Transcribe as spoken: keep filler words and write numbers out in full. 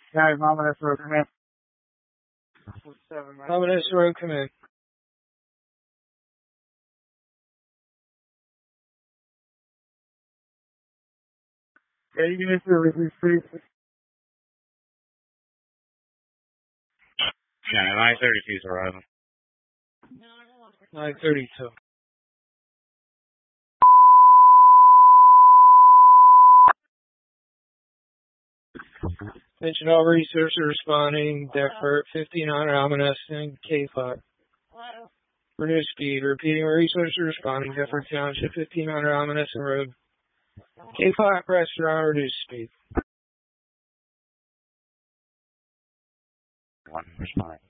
Guys, Ominous Road, come in. Ominous Road, come in. Yeah, you can issue a release, please. Yeah, nine thirty-two is arriving. nine thirty-two. Attention all researchers responding. Depot fifteen hundred Ominous and K five. Reduce speed. Repeating researchers responding. Depot Township fifteen hundred Ominous and Road. K five restaurant. Reduce speed. One responding.